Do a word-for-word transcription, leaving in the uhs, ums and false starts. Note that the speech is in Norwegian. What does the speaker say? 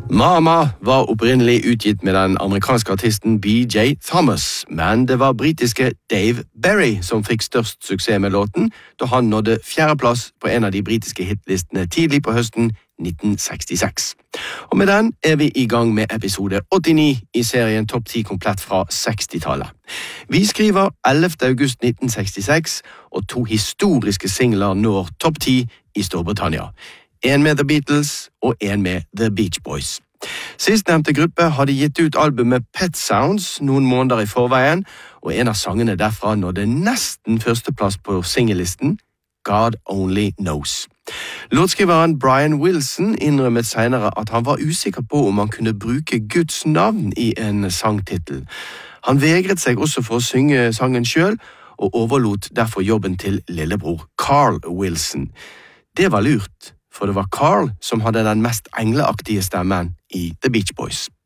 Mama var opprinnelig utgitt med den amerikanske artisten B J Thomas, men det var britiske Dave Berry som fikk størst suksess med låten, da han nådde fjerdeplass på en av de britiske hitlistene tidlig på høsten nitten sekstiseks. Og med den er vi i gang med episode åttini i serien Topp ti komplett fra sekstitallet. Vi skriver ellevte august nitten sekstiseks, og to historiske singler når topp ti i Storbritannia. En med The Beatles og en med The Beach Boys. Sistnevnte gruppe hadde gitt ut albumet Pet Sounds noen måneder i forveien, og en av sangene derfra nådde nesten førsteplass på singellisten, God Only Knows. Låtskriveren Brian Wilson innrømmet senere at han var usikker på om han kunne bruke Guds navn i en sangtitel. Han vegret seg også for å synge sangen selv, og overlot derfor jobben til lillebror Carl Wilson. Det var lurt, for det var Carl som hadde den mest engleaktige stemmen i The Beach Boys.